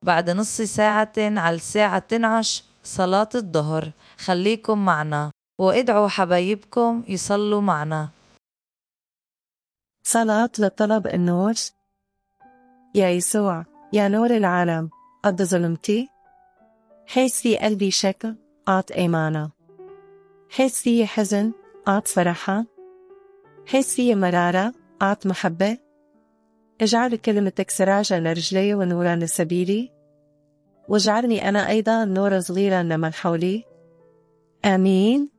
بعد نص ساعة على الساعة 12 صلاة الظهر. خليكم معنا وادعوا حبايبكم يصلوا معنا. صلاة لطلب النور. يا يسوع، يا نور العالم، قد ظلمتي؟ حس في قلبي شك، أعط إيمانا. حس في حزن، أعط فرحة. حس في مرارة، أعط محبة. اجعل كلمتك سراجا لرجلي ونورا لسبيلي، واجعلني أنا أيضا نورا صغيرا لمن حولي. آمين.